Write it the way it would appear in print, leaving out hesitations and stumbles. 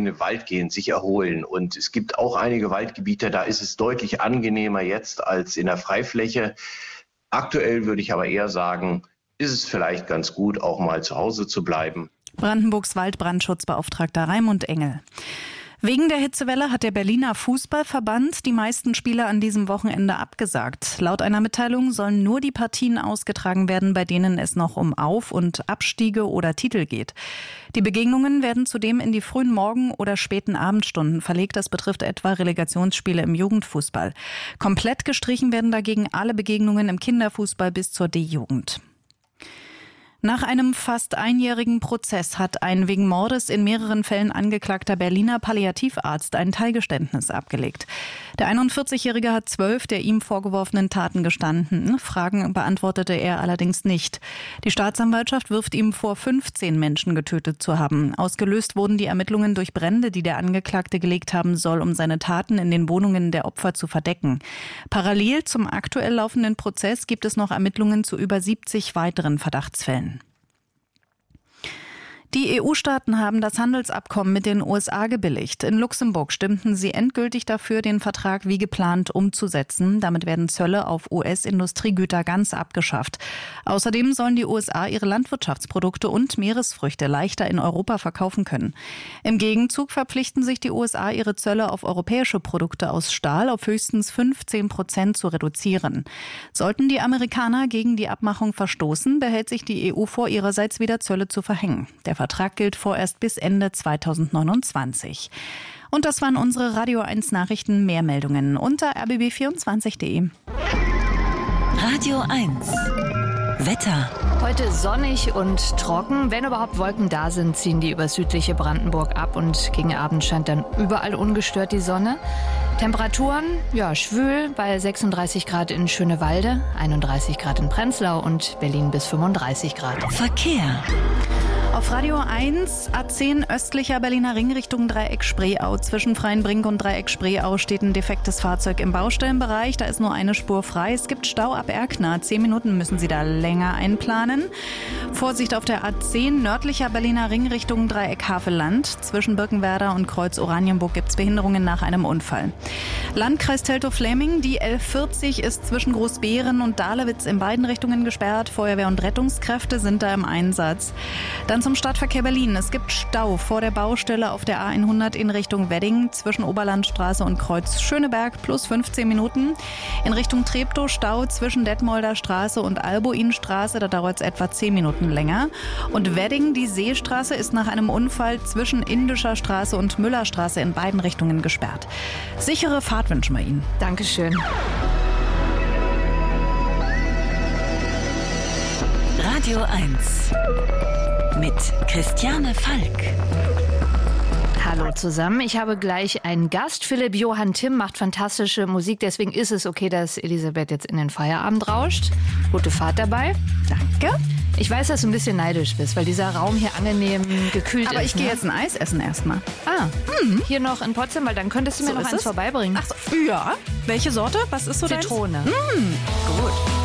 in den Wald gehen, sich erholen. Und es gibt auch einige Waldgebiete, da ist es deutlich angenehmer jetzt als in der Freifläche. Aktuell würde ich aber eher sagen, ist es vielleicht ganz gut, auch mal zu Hause zu bleiben. Brandenburgs Waldbrandschutzbeauftragter Raimund Engel. Wegen der Hitzewelle hat der Berliner Fußballverband die meisten Spiele an diesem Wochenende abgesagt. Laut einer Mitteilung sollen nur die Partien ausgetragen werden, bei denen es noch um Auf- und Abstiege oder Titel geht. Die Begegnungen werden zudem in die frühen Morgen- oder späten Abendstunden verlegt. Das betrifft etwa Relegationsspiele im Jugendfußball. Komplett gestrichen werden dagegen alle Begegnungen im Kinderfußball bis zur D-Jugend. Nach einem fast einjährigen Prozess hat ein wegen Mordes in mehreren Fällen angeklagter Berliner Palliativarzt ein Teilgeständnis abgelegt. Der 41-Jährige hat 12 der ihm vorgeworfenen Taten gestanden. Fragen beantwortete er allerdings nicht. Die Staatsanwaltschaft wirft ihm vor, 15 Menschen getötet zu haben. Ausgelöst wurden die Ermittlungen durch Brände, die der Angeklagte gelegt haben soll, um seine Taten in den Wohnungen der Opfer zu verdecken. Parallel zum aktuell laufenden Prozess gibt es noch Ermittlungen zu über 70 weiteren Verdachtsfällen. Die EU-Staaten haben das Handelsabkommen mit den USA gebilligt. In Luxemburg stimmten sie endgültig dafür, den Vertrag wie geplant umzusetzen. Damit werden Zölle auf US-Industriegüter ganz abgeschafft. Außerdem sollen die USA ihre Landwirtschaftsprodukte und Meeresfrüchte leichter in Europa verkaufen können. Im Gegenzug verpflichten sich die USA, ihre Zölle auf europäische Produkte aus Stahl auf höchstens 15% zu reduzieren. Sollten die Amerikaner gegen die Abmachung verstoßen, behält sich die EU vor, ihrerseits wieder Zölle zu verhängen. Der Vertrag gilt vorerst bis Ende 2029. Und das waren unsere Radio 1 Nachrichten. Mehr Meldungen unter rbb24.de. Radio 1 Wetter. Heute sonnig und trocken. Wenn überhaupt Wolken da sind, ziehen die über südliche Brandenburg ab und gegen Abend scheint dann überall ungestört die Sonne. Temperaturen, schwül bei 36 Grad in Schönewalde, 31 Grad in Prenzlau und Berlin bis 35 Grad. Verkehr. Auf Radio 1, A10 östlicher Berliner Ring Richtung Dreieck Spreeau. Zwischen Freienbrink und Dreieck Spreeau steht ein defektes Fahrzeug im Baustellenbereich. Da ist nur eine Spur frei. Es gibt Stau ab Erkner. 10 Minuten müssen Sie da länger einplanen. Vorsicht auf der A10 nördlicher Berliner Ring Richtung Dreieck Havelland. Zwischen Birkenwerder und Kreuz Oranienburg gibt es Behinderungen nach einem Unfall. Landkreis Teltow-Fläming, die L40 ist zwischen Großbeeren und Dahlewitz in beiden Richtungen gesperrt. Feuerwehr und Rettungskräfte sind da im Einsatz. Dann zum Stadtverkehr Berlin. Es gibt Stau vor der Baustelle auf der A100 in Richtung Wedding zwischen Oberlandstraße und Kreuz Schöneberg plus 15 Minuten. In Richtung Treptow Stau zwischen Detmolder Straße und Albuinstraße. Da dauert es etwa 10 Minuten länger. Und Wedding, die Seestraße, ist nach einem Unfall zwischen Indischer Straße und Müllerstraße in beiden Richtungen gesperrt. Sichere Fahrt wünschen wir Ihnen. Dankeschön. Radio 1 mit Christiane Falk. Hallo zusammen, ich habe gleich einen Gast. Philipp Johann Timm macht fantastische Musik, deswegen ist es okay, dass Elisabeth jetzt in den Feierabend rauscht. Gute Fahrt dabei. Danke. Ich weiß, dass du ein bisschen neidisch bist, weil dieser Raum hier angenehm gekühlt ist. Aber ich gehe jetzt ein Eis essen erstmal. Hier noch in Potsdam, weil dann könntest du mir noch eins vorbeibringen. Ach so, ja. Welche Sorte? Was ist so Zitrone. Gut.